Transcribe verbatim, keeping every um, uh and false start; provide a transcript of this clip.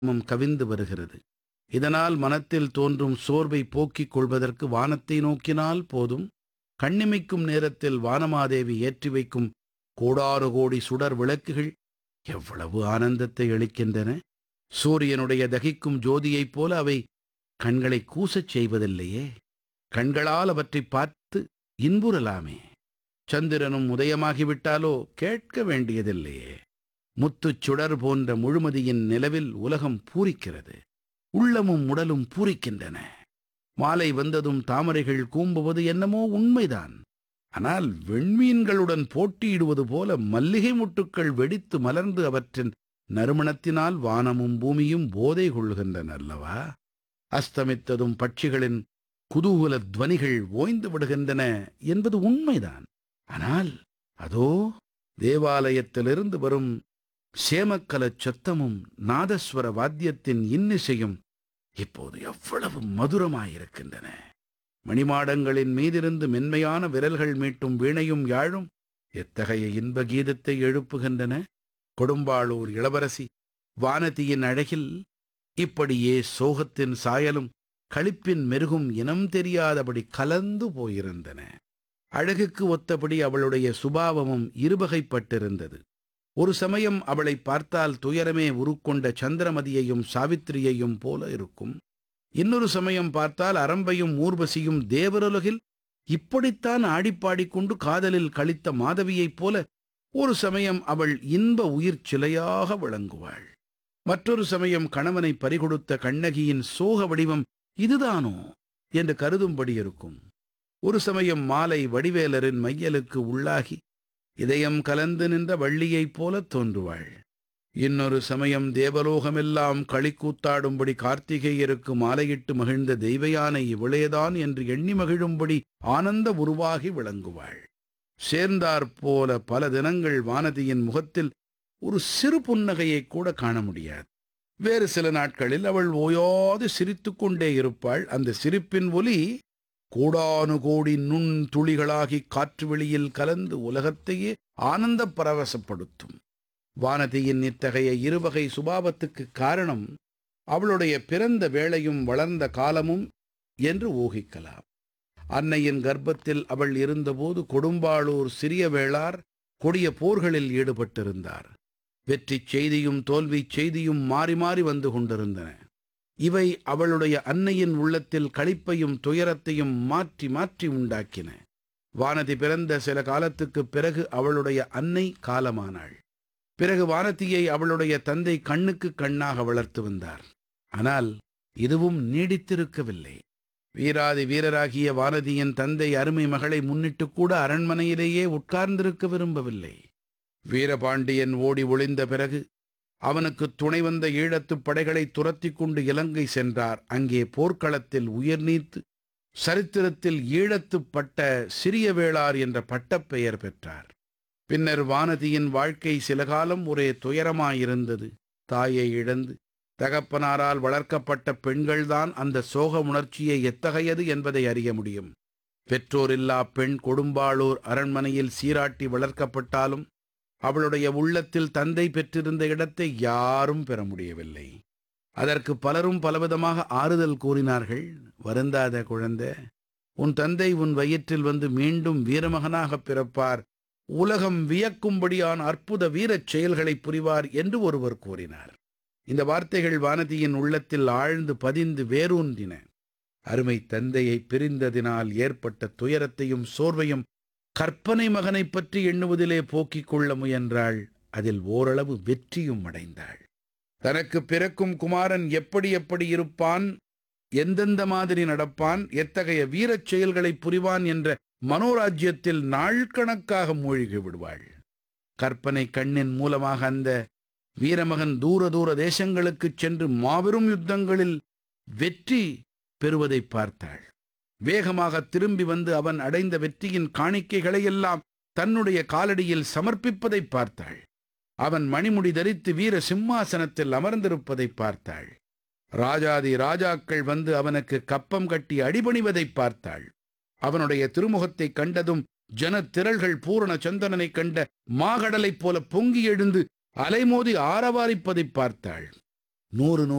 மும் கவிந்து வருகிறது. இதனால் மனத்தில் தோன்றும் சோர்வை போக்கிக் கொள்வதற்கு வானத்தை நோக்கினால் போதும். கண்ணிமைக்கும் நேரத்தில் வானமாதேவி ஏற்றி வைக்கும் கோடாறு கோடி சுடர் விளக்குகள் எவ்வளவு ஆனந்தத்தை அளிக்கின்றன. சூரியனுடைய தகிக்கும் ஜோதியைப் போல அவை கண்களை கூசச் செய்வதில்லையே. கண்களால் அவற்றைப் பார்த்து இன்புறலாமே. சந்திரனும் உதயமாகிவிட்டாலோ கேட்க வேண்டியதில்லையே. முத்துச் சுடர் போன்ற முழுமதியின் நிலவில் உலகம் பூரிக்கிறது. உள்ளமும் உடலும் பூரிக்கின்றன. மாலை வந்ததும் தாமரைகள் கூம்புவது என்னமோ உண்மைதான். ஆனால் வெண்மீன்களுடன் போட்டியிடுவது போல மல்லிகை முட்டுக்கள் வெடித்து மலர்ந்து அவற்றின் நறுமணத்தினால் வானமும் பூமியும் போதை கொள்கின்றன அல்லவா? அஸ்தமித்ததும் பட்சிகளின் குதூகல துவனிகள் ஓய்ந்து விடுகின்றன என்பது உண்மைதான். ஆனால் அதோ தேவாலயத்திலிருந்து வரும் சேமக்கலச் சத்தமும் நாதஸ்வர வாத்தியத்தின் இன்னிசையும் இப்போது எவ்வளவு மதுரமாயிருக்கின்றன. மணிமாடங்களின் மீதிருந்து மென்மையான விரல்கள் மீட்டும் வீணையும் யாழும் எத்தகைய இன்ப கீதத்தை எழுப்புகின்றன. கொடும்பாளூர் இளவரசி வானதியின் அழகில் இப்படியே சோகத்தின் சாயலும் களிப்பின் மெருகும் இனம் தெரியாதபடி கலந்து போயிருந்தன. அழகுக்கு ஒத்தபடி அவளுடைய சுபாவமும் இருவகைப்பட்டிருந்தது. ஒரு சமயம் அவளை பார்த்தால் துயரமே உருக்கொண்ட சந்திரமதியையும் சாவித்திரியையும் போல இருக்கும். இன்னொரு சமயம் பார்த்தால் அரம்பையும் ஊர்வசியும் தேவருலகில் இப்படித்தான் ஆடிப்பாடிக்கொண்டு காதலில் கழித்த மாதவியைப் போல ஒரு சமயம் அவள் இன்ப உயிர் சிலையாக விளங்குவாள். மற்றொரு சமயம் கணவனை பறிகொடுத்த கண்ணகியின் சோக வடிவம் இதுதானோ என்று கருதும்படி இருக்கும். ஒரு சமயம் மாலை வடிவேலரின் மையலுக்கு உள்ளாகி இதயம் கலந்து நின்ற வள்ளியைப் போல தோன்றுவாள். இன்னொரு சமயம் தேவலோகமெல்லாம் களிக்கூத்தாடும்படி கார்த்திகேயருக்கு மாலையிட்டு மகிழ்ந்த தெய்வயானை இவளேதான் என்று எண்ணி மகிழும்படி ஆனந்த உருவாகி விளங்குவாள். சேர்ந்தாற்போல பல தினங்கள் வானதியின் முகத்தில் ஒரு சிறு புன்னகையைக் கூட காண முடியாது. வேறு சில நாட்களில் அவள் ஓயாது சிரித்து கொண்டே இருப்பாள். அந்த சிரிப்பின் ஒலி கோடானு கோடி நுண் துளிகளாகி காற்று வெளியில் கலந்து உலகத்தையே ஆனந்த பரவசப்படுத்தும். வானதியின் இத்தகைய இருவகை சுபாவத்துக்கு காரணம் அவளுடைய பிறந்த வேளையும் வளர்ந்த காலமும் என்று ஊகிக்கலாம். அன்னையின் கர்ப்பத்தில் அவள் இருந்தபோது கொடும்பாளூர் சிறிய வேளார் கொடிய போர்களில் ஈடுபட்டிருந்தார். வெற்றி செய்தியும் தோல்வி செய்தியும் மாறி மாறி வந்து கொண்டிருந்தன. இவை அவளுடைய அன்னையின் உள்ளத்தில் களிப்பையும் துயரத்தையும் மாற்றி மாற்றி உண்டாக்கின. வானதி பிறந்த சில காலத்துக்குப் பிறகு அவளுடைய அன்னை காலமானாள். பிறகு வானதியை அவளுடைய தந்தை கண்ணுக்கு கண்ணாக வளர்த்து வந்தார். ஆனால் இதுவும் நீடித்திருக்கவில்லை. வீராதி வீரராகிய வானதியின் தந்தை அருமை மகளை முன்னிட்டு கூட அரண்மனையிலேயே உட்கார்ந்திருக்க விரும்பவில்லை. வீரபாண்டியன் ஓடி ஒளிந்த பிறகு அவனுக்கு துணை வந்த ஈழத்துப் படைகளை துரத்திக் கொண்டு இலங்கை சென்றார். அங்கே போர்க்களத்தில் உயிர் நீத்து சரித்திரத்தில் ஈழத்துப் பட்ட சிறிய வேளார் என்ற பட்டப்பெயர் பெற்றார். பின்னர் வானதியின் வாழ்க்கை சில காலம் ஒரே துயரமாயிருந்தது. தாயை இழந்து தகப்பனாரால் வளர்க்கப்பட்ட பெண்கள்தான் அந்த சோக உணர்ச்சியை எத்தகையது என்பதை அறிய முடியும். பெற்றோரில்லா பெண் கொடும்பாளூர் அரண்மனையில் சீராட்டி வளர்க்கப்பட்டாலும் அவளுடைய உள்ளத்தில் தந்தை பெற்றிருந்த இடத்தை யாரும் பெற முடியவில்லை. அதற்கு பலரும் பலவிதமாக ஆறுதல் கூறினார்கள். வருந்தாத குழந்தை, உன் தந்தை உன் வயிற்றில் வந்து மீண்டும் வீரமகனாக பிறப்பார், உலகம் வியக்கும்படியான அற்புத வீரச் செயல்களை புரிவார் என்று ஒருவர் கூறினார். இந்த வார்த்தைகள் வானதியின் உள்ளத்தில் ஆழ்ந்து பதிந்து வேரூன்றின. அருமை தந்தையை பிரிந்ததினால் ஏற்பட்ட துயரத்தையும் சோர்வையும் கற்பனை மகனைப் பற்றி எண்ணுவதிலே போக்கிக் கொள்ள முயன்றாள். அதில் ஓரளவு வெற்றியும் அடைந்தாள். தனக்கு பிறக்கும் குமாரன் எப்படி எப்படி இருப்பான், எந்தெந்த மாதிரி நடப்பான், எத்தகைய வீரச் செயல்களை புரிவான் என்ற மனோராஜ்யத்தில் நாள் கணக்காக மூழ்கி விடுவாள். கற்பனை கண்ணின் மூலமாக அந்த வீரமகன் தூர தூர தேசங்களுக்குச் சென்று மாபெரும் யுத்தங்களில் வெற்றி பெறுவதை பார்த்தாள். வேகமாக திரும்பி வந்து அவன் அடைந்த வெற்றியின் காணிக்கைகளையெல்லாம் தன்னுடைய காலடியில் சமர்ப்பிப்பதை பார்த்தாள். அவன் மணிமுடி தரித்து வீர சிம்மாசனத்தில் அமர்ந்திருப்பதை பார்த்தாள். ராஜாதி ராஜாக்கள் வந்து அவனுக்கு கப்பம் கட்டி அடிபணிவதை பார்த்தாள். அவனுடைய திருமுகத்தை கண்டதும் ஜனத்திரள்கள் பூரண சந்திரனை கண்ட மாகடலைப் போல பொங்கி எழுந்து அலைமோதி ஆரவாரிப்பதை பார்த்தாள். நூறு